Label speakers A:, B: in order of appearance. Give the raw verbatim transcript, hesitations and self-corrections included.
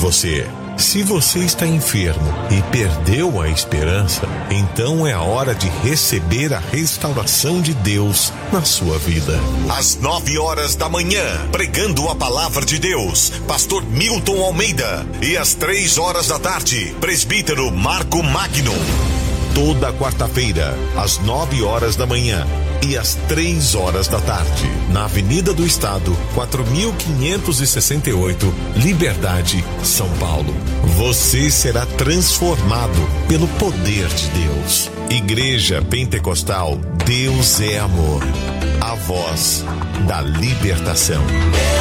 A: você. Se você está enfermo e perdeu a esperança, então é a hora de receber a restauração de Deus na sua vida.
B: Às nove horas da manhã, pregando a palavra de Deus, pastor Milton Almeida. E às três horas da tarde, presbítero Marco Magno. Toda quarta-feira, às nove horas da manhã e às três horas da tarde, na Avenida do Estado, quatro mil quinhentos e sessenta e oito, Liberdade, São Paulo. Você será transformado pelo poder de Deus. Igreja Pentecostal, Deus é amor. A voz da libertação.